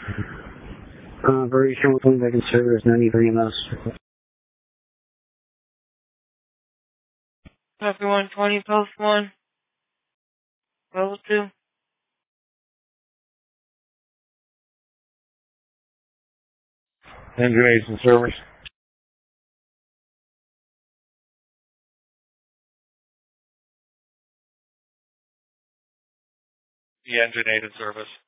Variation with wing vacant service, 93 MS. Copy 120, post 1. Level 2. Engine aids in service. The engine aid in service.